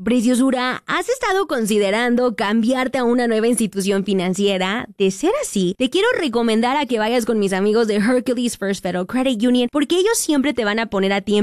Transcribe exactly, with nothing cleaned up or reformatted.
Preciosura, ¿has estado considerando cambiarte a una nueva institución financiera? De ser así, te quiero recomendar a que vayas con mis amigos de Hercules First Federal Credit Union porque ellos siempre te van a poner a ti en